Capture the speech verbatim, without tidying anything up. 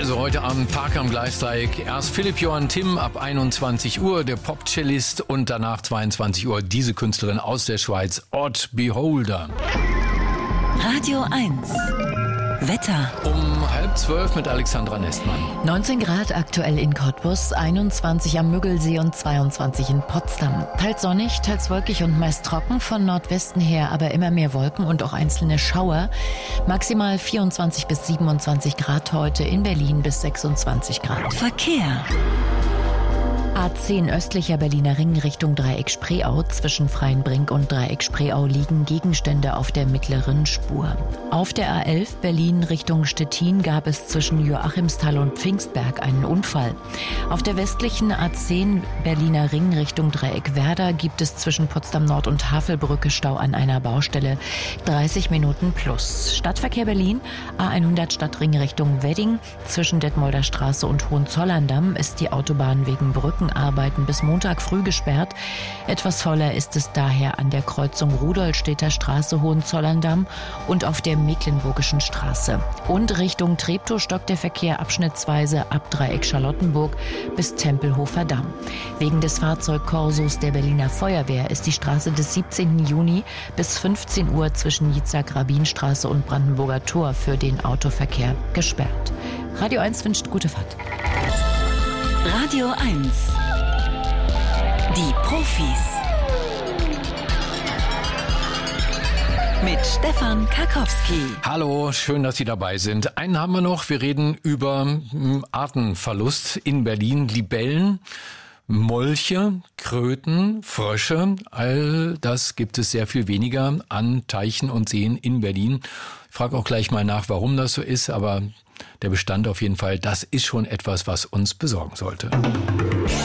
Also heute Abend Park am Gleisdreieck. Erst Philipp Johann Timm ab einundzwanzig Uhr, der Pop-Cellist, und danach zweiundzwanzig Uhr diese Künstlerin aus der Schweiz, Odd Beholder. Radio eins. Wetter. Um halb zwölf mit Alexandra Nestmann. neunzehn Grad aktuell in Cottbus, einundzwanzig am Müggelsee und zweiundzwanzig in Potsdam. Teils sonnig, teils wolkig und meist trocken, von Nordwesten her aber immer mehr Wolken und auch einzelne Schauer. Maximal vierundzwanzig bis siebenundzwanzig Grad heute, in Berlin bis sechsundzwanzig Grad. Verkehr. A zehn östlicher Berliner Ring Richtung Dreieck Spreeau. Zwischen Freienbrink und Dreieck Spreeau liegen Gegenstände auf der mittleren Spur. Auf der A elf Berlin Richtung Stettin gab es zwischen Joachimsthal und Pfingstberg einen Unfall. Auf der westlichen A zehn Berliner Ring Richtung Dreieck Werder gibt es zwischen Potsdam Nord und Havelbrücke Stau an einer Baustelle. dreißig Minuten plus. Stadtverkehr Berlin, A hundert Stadtring Richtung Wedding. Zwischen Detmolder Straße und Hohenzollern-Damm ist die Autobahn wegen Brücken Arbeiten bis Montag früh gesperrt. Etwas voller ist es daher an der Kreuzung Rudolstädter Straße Hohenzollern-Damm und auf der Mecklenburgischen Straße. Und Richtung Treptow stockt der Verkehr abschnittsweise ab Dreieck Charlottenburg bis Tempelhofer Damm. Wegen des Fahrzeugkorsos der Berliner Feuerwehr ist die Straße des siebzehnten Juni bis fünfzehn Uhr zwischen Jitzak-Rabin-Straße und Brandenburger Tor für den Autoverkehr gesperrt. Radio eins wünscht gute Fahrt. Radio eins. Die Profis. Mit Stefan Karkowski. Hallo, schön, dass Sie dabei sind. Einen haben wir noch. Wir reden über Artenverlust in Berlin. Libellen, Molche, Kröten, Frösche, all das gibt es sehr viel weniger an Teichen und Seen in Berlin. Ich frage auch gleich mal nach, warum das so ist, aber der Bestand auf jeden Fall, das ist schon etwas, was uns besorgen sollte.